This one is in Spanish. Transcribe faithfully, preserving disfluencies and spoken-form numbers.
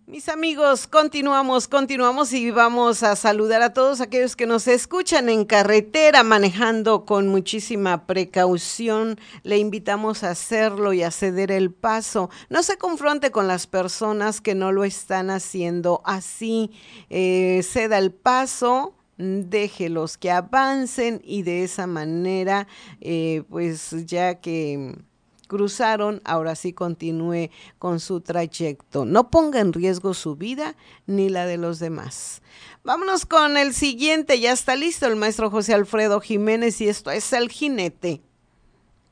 Mis amigos, continuamos, continuamos y vamos a saludar a todos aquellos que nos escuchan en carretera manejando con muchísima precaución. Le invitamos a hacerlo y a ceder el paso. No se confronte con las personas que no lo están haciendo así. Eh, ceda el paso. Déjelos que avancen y de esa manera, eh, pues ya que cruzaron, ahora sí continúe con su trayecto. No ponga en riesgo su vida ni la de los demás. Vámonos con el siguiente, ya está listo el maestro José Alfredo Jiménez y esto es El Jinete.